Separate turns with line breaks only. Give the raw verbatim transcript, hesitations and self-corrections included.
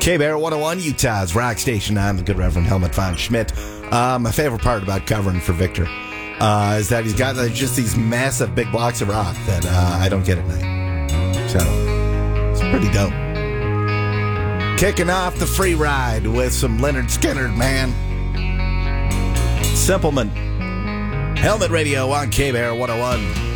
K-Bear one oh one, Utah's rock station. I'm the good Reverend Helmut von Schmidt. Uh, my favorite part about covering for Victor uh, is that he's got uh, just these massive big blocks of rock that uh, I don't get at night. So, it's pretty dope. Kicking off the free ride with some Leonard Skinner, man. Simpleman. Helmet Radio on K-Bear one oh one.